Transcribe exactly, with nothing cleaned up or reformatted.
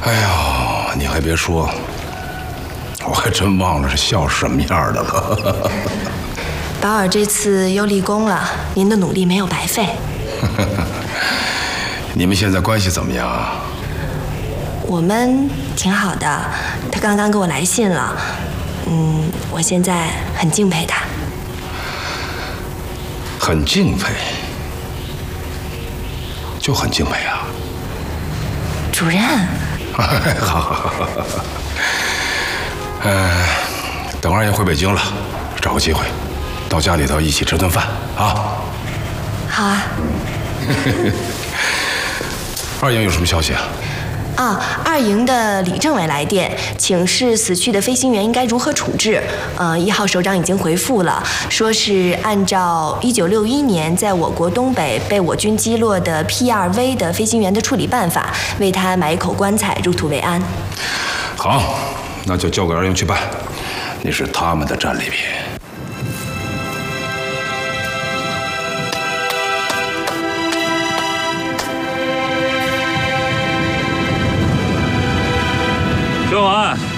哎呀，你还别说，我还真忘了是笑什么样的了。 保尔这次又立功了，您的努力没有白费。 你们现在关系怎么样啊？ 我们挺好的，他刚刚给我来信了。嗯，我现在很敬佩他。 很敬佩，就很敬佩啊。 主任。 好好好好好。呃，等二爷回北京了，找个机会，到家里头一起吃顿饭啊。 好啊。 二营有什么消息啊？ 啊，二营的李政委来电，请示死去的飞行员应该如何处置。呃，一号首长已经回复了，说是按照一九六一年在我国东北被我军击落的 P 二 V 的飞行员的处理办法，为他埋一口棺材，入土为安。 好，那就交给二营去办，那是他们的战利品。 说完。